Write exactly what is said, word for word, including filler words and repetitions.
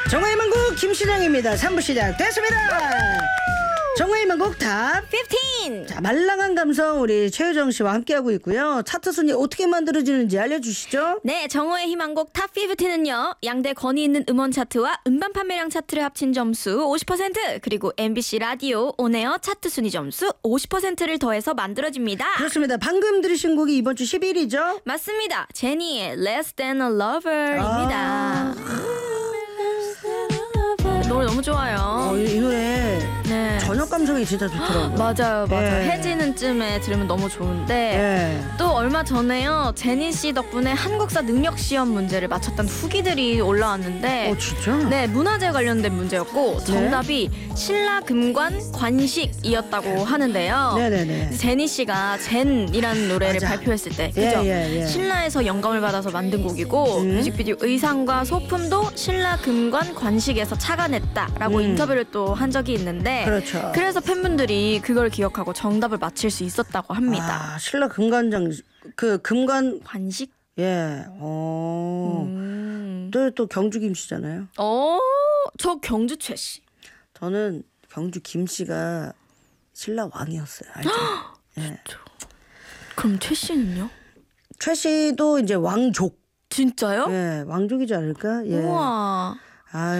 정화의 만국 김신영입니다. 삼 부 시작됐습니다. 정화의 만국 탑 십오. 자, 말랑한 감성 우리 최유정 씨와 함께하고 있고요. 차트 순위 어떻게 만들어지는지 알려주시죠. 네, 정호의 희망곡 탑 십오는요. 양대 권위 있는 음원 차트와 음반 판매량 차트를 합친 점수 오십 퍼센트 그리고 엠비씨 라디오 온에어 차트 순위 점수 오십 퍼센트를 더해서 만들어집니다. 그렇습니다. 방금 들으신 곡이 이번 주 십 일이죠. 맞습니다. 제니의 Less Than a Lover입니다. 아. 노래 너무 좋아요. 어, 이, 이 노래 네. 저녁 감성이 진짜 좋더라고요. 맞아요, 맞아요. 예. 해지는 쯤에 들으면 너무 좋은데 예. 또 얼마 전에요. 제니 씨 덕분에 한국사 능력 시험 문제를 맞췄던 후기들이 올라왔는데 어 진짜? 네, 문화재 관련된 문제였고 정답이 신라 금관 관식이었다고 하는데요. 네네네. 제니 씨가 젠이라는 노래를 맞아. 발표했을 때 예, 그죠? 예, 예. 신라에서 영감을 받아서 만든 곡이고 음. 뮤직비디오 의상과 소품도 신라 금관 관식에서 착안했다라고 음. 인터뷰를 또 한 적이 있는데 그렇죠. 그래서 팬분들이 그걸 기억하고 정답을 맞힐 수 있었다고 합니다. 아, 신라 금관장 그 금관 관식? 예. 어. 음. 또, 또 경주 김씨잖아요. 어, 저 경주 최 씨. 저는 경주 김씨가 신라 왕이었어요. 알죠? 예. 그럼 최 씨는요? 최 씨도 이제 왕족. 진짜요? 예, 왕족이지 않을까? 예. 우와. 아,